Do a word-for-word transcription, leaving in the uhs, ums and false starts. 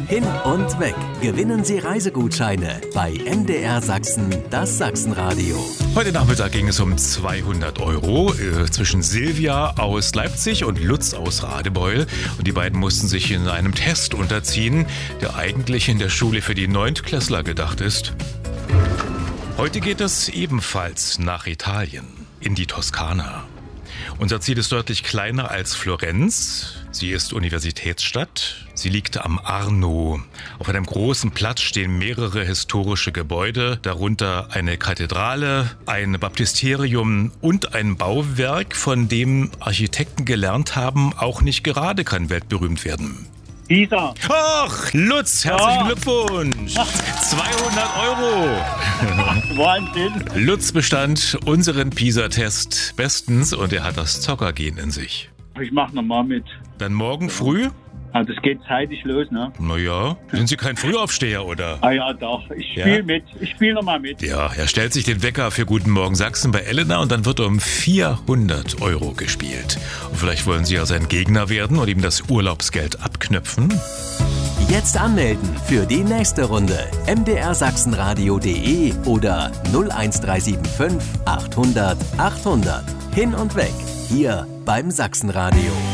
Hin und weg. Gewinnen Sie Reisegutscheine bei M D R Sachsen, das Sachsenradio. Heute Nachmittag ging es um zweihundert Euro äh, zwischen Silvia aus Leipzig und Lutz aus Radebeul. Und die beiden mussten sich in einem Test unterziehen, der eigentlich in der Schule für die Neuntklässler gedacht ist. Heute geht es ebenfalls nach Italien, in die Toskana. Unser Ziel ist deutlich kleiner als Florenz. Sie ist Universitätsstadt. Sie liegt am Arno. Auf einem großen Platz stehen mehrere historische Gebäude, darunter eine Kathedrale, ein Baptisterium und ein Bauwerk, von dem Architekten gelernt haben, auch nicht gerade kann weltberühmt werden. Pisa. Ach, Lutz, herzlichen Ja. Glückwunsch. zweihundert Euro. Wahnsinn. Lutz bestand unseren PISA-Test bestens und er hat das Zockergehen in sich. Ich mach nochmal mit. Dann morgen früh? Ah, das geht zeitig los, ne? Naja, sind Sie kein Frühaufsteher, oder? Ah ja, doch. Ich Ja? spiele mit. Ich spiele nochmal mit. Ja, er stellt sich den Wecker für Guten Morgen Sachsen bei Elena und dann wird um vierhundert Euro gespielt. Und vielleicht wollen Sie ja sein Gegner werden und ihm das Urlaubsgeld abknöpfen? Jetzt anmelden für die nächste Runde. m d r sachsenradio punkt de oder null eins drei sieben fünf achthundert achthundert. Hin und weg. Hier beim Sachsenradio.